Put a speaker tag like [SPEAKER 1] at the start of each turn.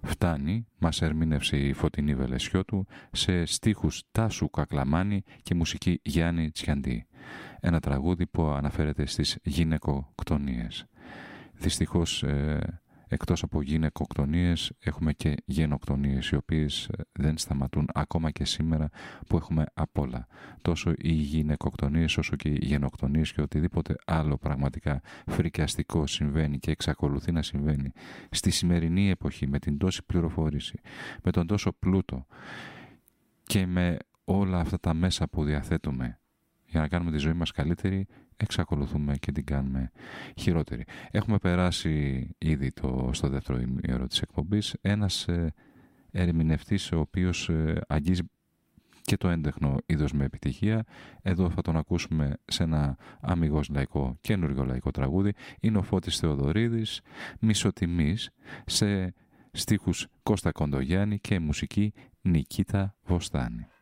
[SPEAKER 1] Φτάνει μας ερμήνευσε η Φωτεινή Βελεσιώτου σε στίχους Τάσου Κακλαμάνη και μουσική Γιάννη Τσιαντή. Ένα τραγούδι που αναφέρεται στις γυναικοκτονίες. Δυστυχώς εκτός από γυναικοκτονίες έχουμε και γενοκτονίες, οι οποίες δεν σταματούν ακόμα και σήμερα που έχουμε απ' όλα. Τόσο οι γυναικοκτονίες όσο και οι γενοκτονίες και οτιδήποτε άλλο πραγματικά φρικιαστικό συμβαίνει και εξακολουθεί να συμβαίνει στη σημερινή εποχή, με την τόση πληροφόρηση, με τον τόσο πλούτο και με όλα αυτά τα μέσα που διαθέτουμε για να κάνουμε τη ζωή μας καλύτερη, εξακολουθούμε και την κάνουμε χειρότερη. Έχουμε περάσει ήδη στο δεύτερο ημίωρο της εκπομπής ένας ερμηνευτής ο οποίος αγγίζει και το έντεχνο είδος με επιτυχία. Εδώ θα τον ακούσουμε σε ένα αμιγώς λαϊκό, καινούργιο λαϊκό τραγούδι. Είναι ο Φώτης Θεοδωρίδης, Μισοτιμής, σε στίχους Κώστα Κοντογιάννη και μουσική Νικήτα Βοστάνη.